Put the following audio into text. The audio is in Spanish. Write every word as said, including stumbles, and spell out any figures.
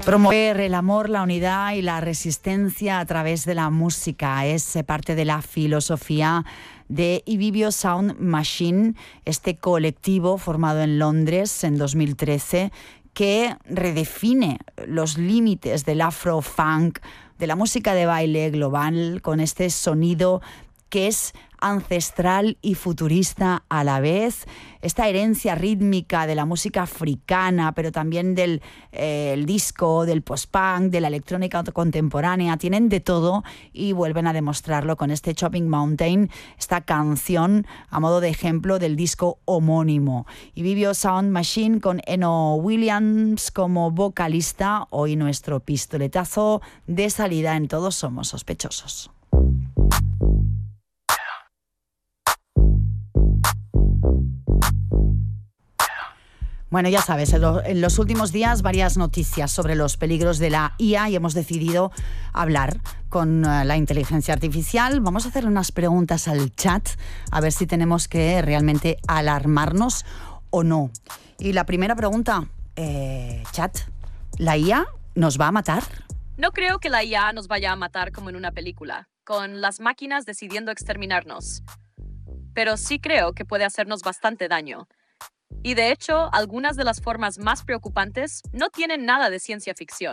Promover el amor, la unidad y la resistencia a través de la música es parte de la filosofía de Ibibio Sound Machine, este colectivo formado en Londres en dos mil trece que redefine los límites del afro-funk, de la música de baile global, con este sonido que es ancestral y futurista a la vez, esta herencia rítmica de la música africana, pero también del eh, el disco, del post-punk, de la electrónica contemporánea, tienen de todo y vuelven a demostrarlo con este Chopping Mountain, esta canción a modo de ejemplo del disco homónimo. Ibibio Sound Machine con Eno Williams como vocalista, hoy nuestro pistoletazo de salida en Todos Somos Sospechosos. Bueno, ya sabes, en, lo, en los últimos días varias noticias sobre los peligros de la I A y hemos decidido hablar con uh, la inteligencia artificial. Vamos a hacer unas preguntas al chat a ver si tenemos que realmente alarmarnos o no. Y la primera pregunta, eh, chat, ¿la I A nos va a matar? No creo que la I A nos vaya a matar como en una película, con las máquinas decidiendo exterminarnos. Pero sí creo que puede hacernos bastante daño. Y de hecho, algunas de las formas más preocupantes no tienen nada de ciencia ficción.